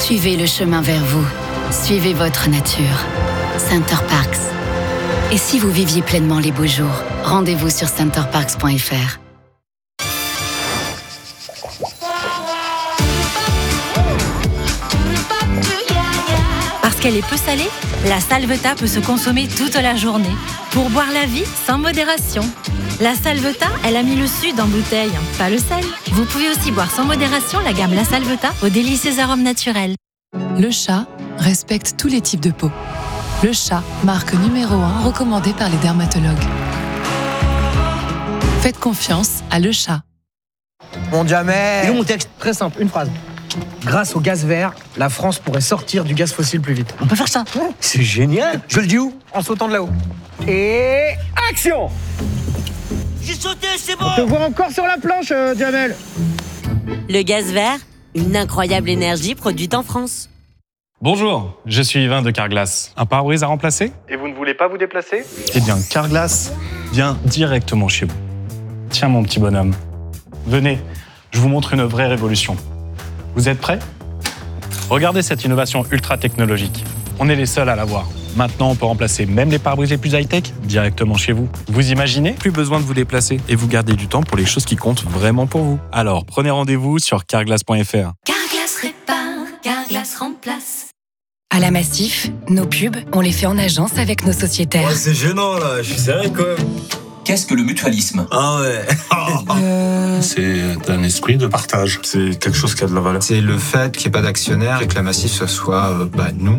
Suivez le chemin vers vous. Suivez votre nature. Center Parcs. Et si vous viviez pleinement les beaux jours, rendez-vous sur centerparks.fr. Parce qu'elle est peu salée, la Salvetat peut se consommer toute la journée. Pour boire la vie sans modération. La Salvetat, elle a mis le sud en bouteille, pas le sel. Vous pouvez aussi boire sans modération la gamme La Salvetat aux délicieux arômes naturels. Le chat respecte tous les types de peau. Le chat, marque numéro 1 recommandée par les dermatologues. Faites confiance à Le Chat. Mon Jamel. Et mon texte, très simple, une phrase. Grâce au gaz vert, la France pourrait sortir du gaz fossile plus vite. On peut faire ça. Ouais, c'est génial. Je le dis où? En sautant de là-haut. Et action! J'ai sauté, c'est bon. On te voit encore sur la planche, Jamel. Le gaz vert, une incroyable énergie produite en France. Bonjour, je suis Yvain de Carglass. Un pare-brise à remplacer? Et vous ne voulez pas vous déplacer? Eh bien, Carglass vient directement chez vous. Tiens, mon petit bonhomme. Venez, je vous montre une vraie révolution. Vous êtes prêts? Regardez cette innovation ultra technologique. On est les seuls à l'avoir. Maintenant, on peut remplacer même les pare-brises les plus high-tech directement chez vous. Vous imaginez? Plus besoin de vous déplacer et vous gardez du temps pour les choses qui comptent vraiment pour vous. Alors, prenez rendez-vous sur carglass.fr. Carglass répare, Carglass remplace. À la Massif, nos pubs, on les fait en agence avec nos sociétaires. Ouais, c'est gênant là, je suis sérieux quand même. Qu'est-ce que le mutualisme? Ah ouais. C'est un esprit de partage. C'est quelque chose qui a de la valeur. C'est le fait qu'il n'y ait pas d'actionnaire et que la Massif, ce soit nous.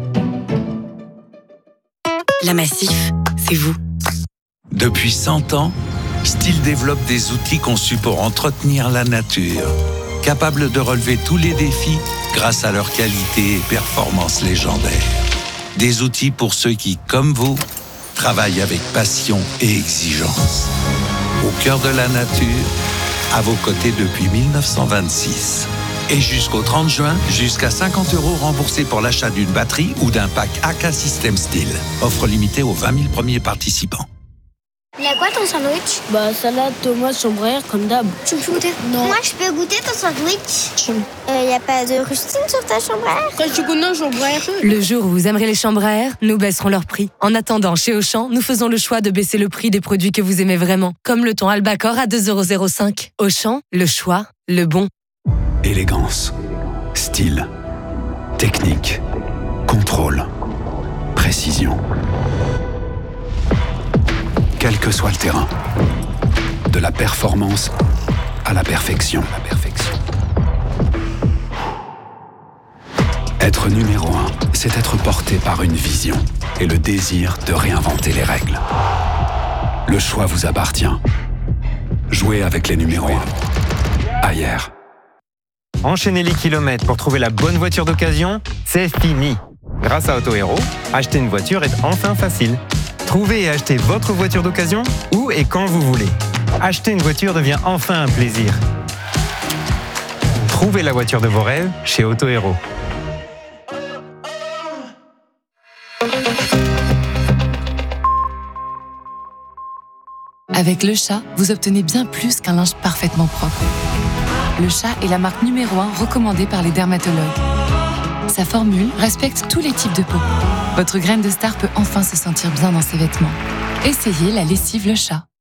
La Massif, c'est vous. Depuis 100 ans, Stihl développe des outils conçus pour entretenir la nature, capables de relever tous les défis grâce à leur qualité et performance légendaires. Des outils pour ceux qui, comme vous, travaillent avec passion et exigence. Au cœur de la nature, à vos côtés depuis 1926. Et jusqu'au 30 juin, jusqu'à 50 € remboursés pour l'achat d'une batterie ou d'un pack AK System Stihl. Offre limitée aux 20 000 premiers participants. Il y a quoi ton sandwich? Salade, tomate, chambrère, comme d'hab. Tu peux goûter? Non. Moi, je peux goûter ton sandwich. Y a pas de rustine sur ta chambrère? Je connais chambrère. Le jour où vous aimerez les chambrères, nous baisserons leur prix. En attendant, chez Auchan, nous faisons le choix de baisser le prix des produits que vous aimez vraiment. Comme le thon Albacor à 2,05 €. Auchan, le choix, le bon. Élégance, style, technique, contrôle, précision. Quel que soit le terrain, de la performance à la perfection. Être numéro 1, c'est être porté par une vision et le désir de réinventer les règles. Le choix vous appartient. Jouez avec les numéros 1. Ailleurs. Enchaîner les kilomètres pour trouver la bonne voiture d'occasion, c'est fini. Grâce à Autohero, acheter une voiture est enfin facile. Trouvez et achetez votre voiture d'occasion où et quand vous voulez. Acheter une voiture devient enfin un plaisir. Trouvez la voiture de vos rêves chez Autohero. Avec Le Chat, vous obtenez bien plus qu'un linge parfaitement propre. Le Chat est la marque numéro 1 recommandée par les dermatologues. Sa formule respecte tous les types de peau. Votre graine de star peut enfin se sentir bien dans ses vêtements. Essayez la lessive Le Chat.